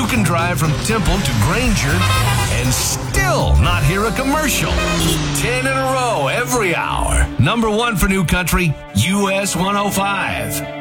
can drive from Temple to Granger and still not hear a commercial. 10 in a row every hour. Number one for New Country, US 105.